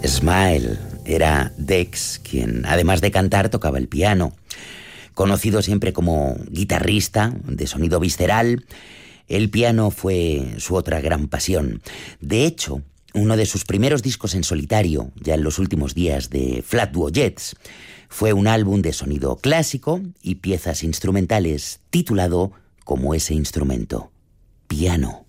Smile era Dex, quien además de cantar tocaba el piano. Conocido siempre como guitarrista de sonido visceral, el piano fue su otra gran pasión. De hecho, uno de sus primeros discos en solitario, ya en los últimos días de Flat Duo Jets, fue un álbum de sonido clásico y piezas instrumentales titulado como ese instrumento, piano.